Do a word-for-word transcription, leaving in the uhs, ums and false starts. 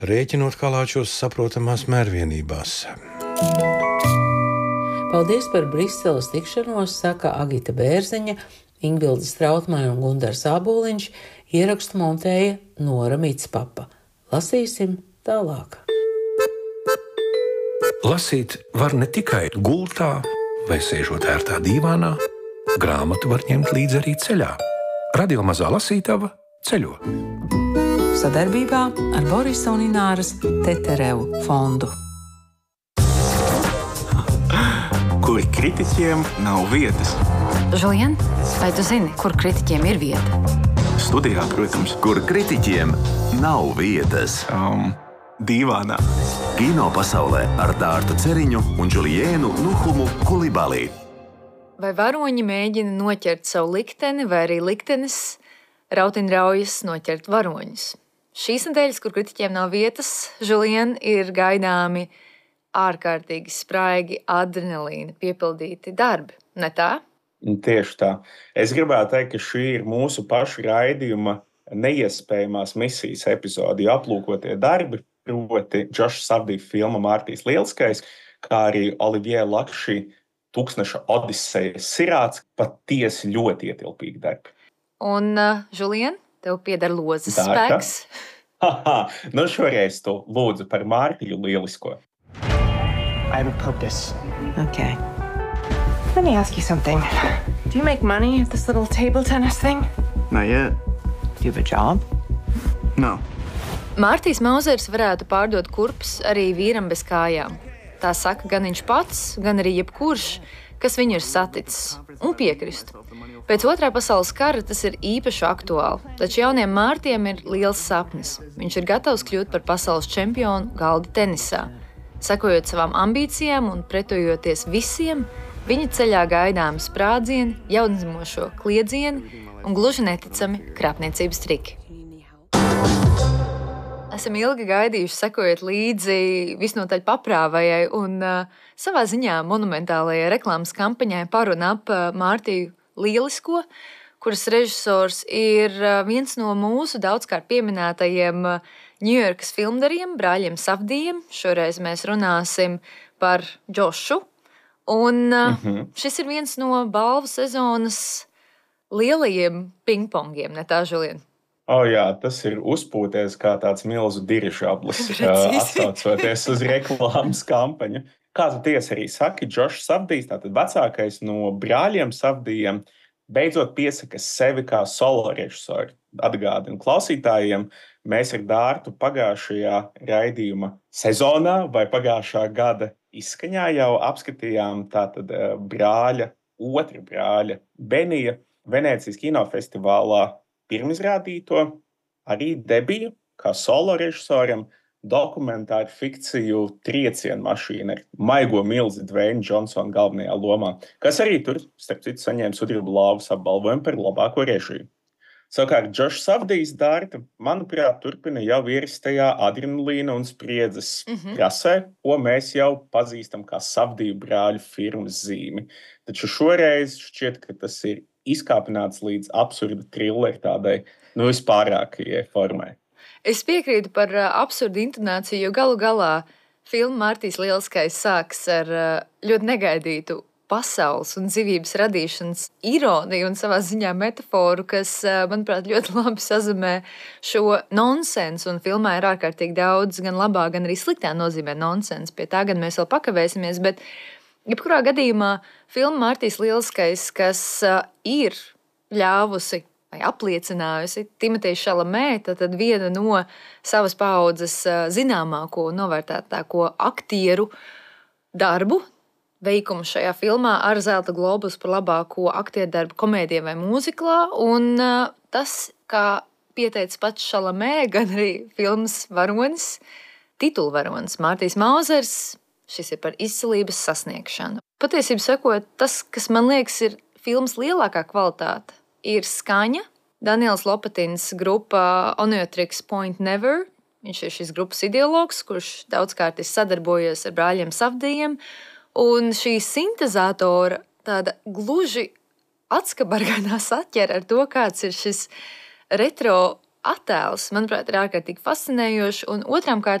rēķinot kalāčos saprotamās mērvienībās. Paldies par Briseles tikšanos, saka Agita Bērziņa, Ingvilde Strautmane un Gundars Āboliņš, ierakstu montēja Nora Mitspapa. Lasīsim tālāk. Lasīt var ne tikai gultā vai sēžot ērtā dīvānā, grāmatu var ņemt līdzi arī ceļā. Radio Mazā Lasītava ceļo. Sadarbībā ar Borisa un Ināras Teterevu fondu. Kur kritiķiem nav vietas. Žulien, vai tu zini, kur kritiķiem ir vieta? Studijā, protams. Kur kritiķiem nav vietas. Um, dīvānā. Kino pasaulē ar Dārtu Ceriņu un Žuliēnu Nuhumu Kulibalī. Vai varoņi mēģina noķert savu likteni, vai arī liktenis rautinraujas noķert varoņus? Šīs nedēļas, kur kritiķiem nav vietas, Žulien, ir gaidāmi ārkārtīgi spraigi adrenalīna piepildīti darbi, ne tā? Tieši tā. Es gribētu teikt, ka šī ir mūsu pašu raidījuma neiespējamās misijas epizode, jo aplūkotie darbi, proti Džoša Savdija filma Mārtīs Lieliskais, kā arī Olivier Lakšī Tūkstneša Odisejas Sirāts, patiesi ļoti ietilpīgi darbi. Un, uh, Žulien, tev pieder lozes spēks. Haha, nu šoreiz tu lūdzu par Mārtiņu Lielisko. I have a purpose. Okay. Let me ask you something. Do you make money at this little table tennis thing? Not yet. Do you have a job? No. Mārtīs Mauzers varētu pārdot kurpes arī vīram bez kājām. Tā saka gan viņš pats, gan arī jebkurš, kas viņu ir saticis un piekristu. Pēc otrā pasaules kara tas ir īpaši aktuāli, taču jauniem Mārtiem ir liels sapnis. Viņš ir gatavs kļūt par pasaules čempionu galda tenisā. Sekojot savām ambīcijām un pretojoties visiem, viņa ceļā gaidāmi sprādzieni, jaundzimošo kliedzieni un gluži neticami krāpniecības triki. Esam ilgi gaidījuši, sekojot līdzi visnotaļ paprāvajai un uh, savā ziņā monumentālajai reklāmas kampaņai par un ap uh, Mārtiju Lielisko, kuras režisors ir uh, viens no mūsu daudzkārt pieminētajiem uh, Ņujorkas filmdariem, brāļiem Savdijiem. Šoreiz mēs runāsim par Džošu. Un uh, mm-hmm. šis ir viens no balvu sezonas lielajiem pingpongiem, ne tā, Žulien? O oh, jā, tas ir uzpūties kā tāds milzu dirižablis, atsaucoties uz reklāmas kampaņu. Kā tu tiesa arī saki, Džošs Savdijs, tātad vecākais no brāļiem Savdijiem, beidzot piesaka sevi kā solo režisoru. Atgādinu klausītājiem, mēs ar Dārtu pagājušajā raidījuma sezonā vai pagājušā gada izskaņā jau apskatījām tātad brāļa, otra brāļa Benija Venēcijas kinofestivālā pirmizrādīto, arī debiju kā solo režisoram dokumentāru fikciju Triecienu mašīna ar maigo milzi Dveinu Džonsonu galvenajā lomā, kas arī tur, starp citu, saņēma sudraba lāvas apbalvojumu par labāko režiju. Savukārt, Džošs Savdijs Dārta, manuprāt, turpina jau ierist tajā adrenalīna un spriedzes mm-hmm. krasē, ko mēs jau pazīstam kā Savdiju brāļu firmas zīmi. Taču šoreiz šķiet, ka tas ir izkāpināts līdz absurda trilleri tādai, nu, vispārākajai formai. Es piekrītu par uh, absurdu intonāciju, jo galu galā filma Mārtīs Lieliskais sāks ar uh, ļoti negaidītu pasaules un dzīvības radīšanas ironiju un savā ziņā metaforu, kas, uh, manuprāt, ļoti labi sazumē šo nonsensu, un filmā ir ārkārtīgi daudz gan labā, gan arī sliktā nozīmē nonsens. Pie tā gan mēs vēl pakavēsimies, bet jebkurā gadījumā filma Mārtīs Lieliskais, kas uh, ir ļāvusi vai apliecinājusi Timoteju Šalamē, tad viena no savas paaudzes uh, zināmāko un novērtētāko aktieru darbu, veikumu šajā filmā ar Zelta globusu par labāko aktieru darbu komēdijā vai mūziklā, un uh, tas, kā pieteica pats Šalamē, gan arī filmas varonis, titulvaronis Mārtīs Mauzers, šis ir par izcilības sasniegšanu. Patiesībā sakot, tas, kas man liekas ir filmas lielākā kvalitāte, ir skaņa. Daniels Lopatins grupa Oneotrix Point Never, viņš ir šis grupas ideologs, kurš daudzkārt ir sadarbojies ar brāļiem Savdijiem, un šī sintezatora tāda gluži atskabargainās atķer ar to, kāds ir šis retro attēls, manuprāt, ir ārkārtīgi fascinējošs, un otrām kārtām